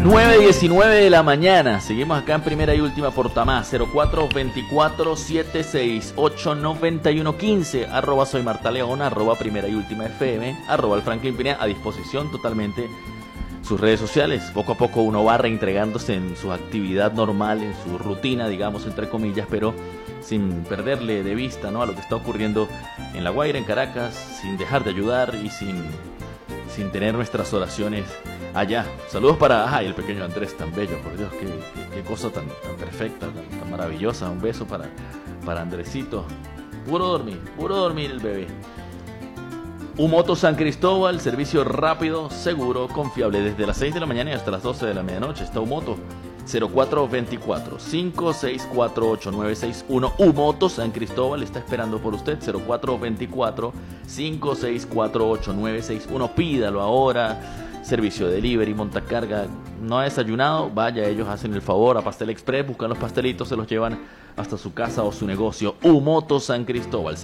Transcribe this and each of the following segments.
9:19 de la mañana. Seguimos acá en Primera y Última por Tamás. 0424-768-9115. Arroba soy Marta León, arroba Primera y Última FM, arroba el Franklin Pineda. A disposición totalmente sus redes sociales. Poco a poco uno va reentregándose en su actividad normal, en su rutina, digamos, entre comillas, pero sin perderle de vista, ¿no?, a lo que está ocurriendo en La Guaira, en Caracas, sin dejar de ayudar y sin tener nuestras oraciones allá. Saludos para el pequeño Andrés, tan bello, por Dios, qué cosa tan perfecta, tan maravillosa. Un beso para Andresito. Puro dormir el bebé. Umoto San Cristóbal, servicio rápido, seguro, confiable, desde las 6 de la mañana y hasta las 12 de la medianoche. Está Umoto. 0424-5648-961. Umoto San Cristóbal está esperando por usted. 0424-5648-961. Pídalo ahora. Servicio de delivery, montacarga. No ha desayunado, vaya, ellos hacen el favor. A Pastel Express, buscan los pastelitos, se los llevan hasta su casa o su negocio. Umoto San Cristóbal.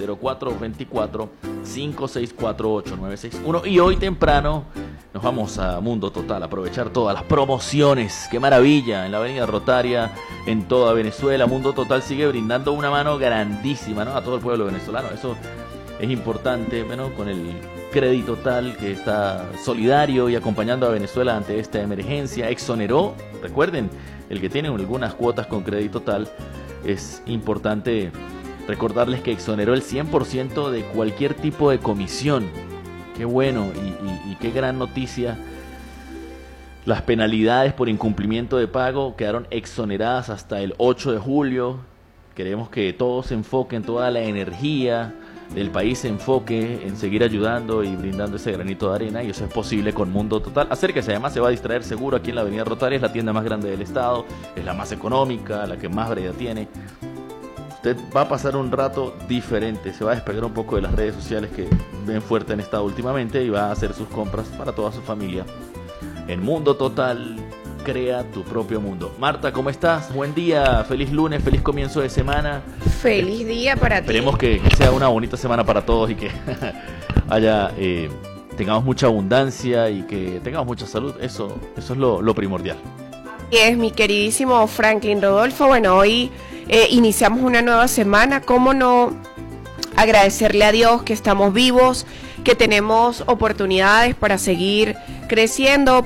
0424-5648-961. Y hoy temprano nos vamos a Mundo Total, a aprovechar todas las promociones. ¡Qué maravilla! En la Avenida Rotaria, en toda Venezuela, Mundo Total sigue brindando una mano grandísima, ¿no?, a todo el pueblo venezolano. Eso es importante, bueno, con el Crédito Tal, que está solidario y acompañando a Venezuela ante esta emergencia. Exoneró, recuerden, el que tiene algunas cuotas con Crédito Tal, es importante recordarles que exoneró el 100% de cualquier tipo de comisión. Qué bueno y qué gran noticia. Las penalidades por incumplimiento de pago quedaron exoneradas hasta el 8 de julio. Queremos que todos se enfoquen, toda la energía del país se enfoque en seguir ayudando y brindando ese granito de arena, y eso es posible con Mundo Total. Acérquese, además se va a distraer seguro aquí en la Avenida Rotaria. Es la tienda más grande del estado, es la más económica, la que más variedad tiene. Usted va a pasar un rato diferente, se va a despegar un poco de las redes sociales que ven fuerte en estado últimamente y va a hacer sus compras para toda su familia. En Mundo Total, crea tu propio mundo. Marta, ¿cómo estás? Buen día, feliz lunes, feliz comienzo de semana. Feliz día para ti. Esperemos que sea una bonita semana para todos y que tengamos mucha abundancia y que tengamos mucha salud. Eso es lo primordial. Y es mi queridísimo Franklin Rodolfo. Bueno, hoy iniciamos una nueva semana. ¿Cómo no agradecerle a Dios que estamos vivos, que tenemos oportunidades para seguir creciendo,